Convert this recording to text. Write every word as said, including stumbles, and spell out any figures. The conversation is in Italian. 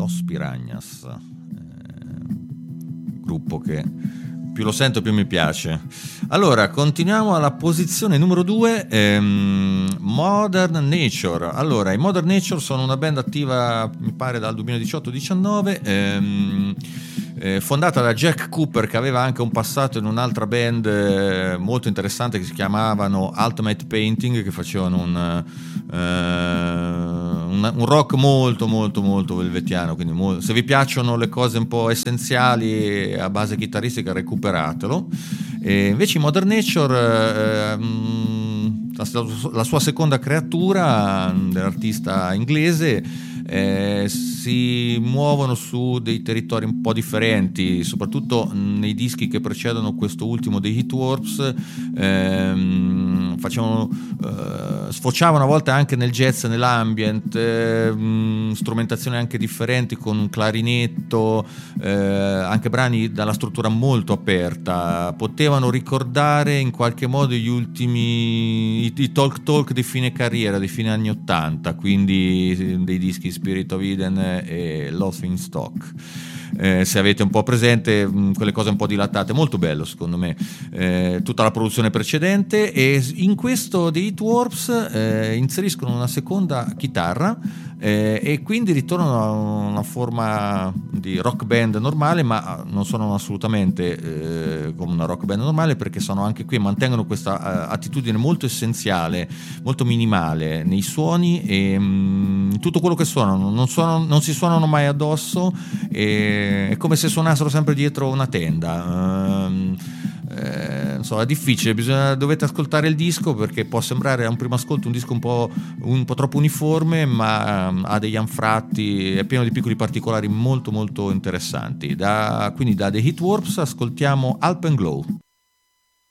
Los Piranhas, eh, gruppo che più lo sento più mi piace. Allora, continuiamo alla posizione numero due, ehm, Modern Nature. Allora, i Modern Nature sono una band attiva, mi pare, dal duemiladiciotto diciannove, ehm, eh, fondata da Jack Cooper, che aveva anche un passato in un'altra band eh, molto interessante che si chiamavano Ultimate Painting, che facevano un, eh, un, un rock molto molto molto velvettiano, quindi mo- se vi piacciono le cose un po' essenziali a base chitarristica, recuperatelo. E invece i Modern Nature, eh, mh, la, la sua seconda creatura, dell'artista inglese, Eh, si muovono su dei territori un po' differenti, soprattutto nei dischi che precedono questo ultimo dei Heatworks. ehm, facevano, eh, sfociavano a volte anche nel jazz, nell'ambient, eh, strumentazioni anche differenti con un clarinetto, eh, anche brani dalla struttura molto aperta. Potevano ricordare in qualche modo gli ultimi i, i talk talk di fine carriera, di fine anni ottanta, quindi dei dischi Spirit of Eden e Laughing Stock. Eh, se avete un po' presente mh, quelle cose un po' dilatate, molto bello secondo me, eh, tutta la produzione precedente. E in questo The Heatworks eh, inseriscono una seconda chitarra, eh, e quindi ritornano a una forma di rock band normale, ma non sono assolutamente eh, come una rock band normale, perché sono anche qui, mantengono questa uh, attitudine molto essenziale, molto minimale nei suoni e mh, tutto quello che suonano, non, suonano, non si suonano mai addosso, e è come se suonassero sempre dietro una tenda. Um, eh, non so, è difficile, bisogna, dovete ascoltare il disco, perché può sembrare a un primo ascolto un disco un po', un po' troppo uniforme, ma um, ha degli anfratti, è pieno di piccoli particolari molto molto interessanti. Da, quindi da The Heatworks ascoltiamo Alpenglow.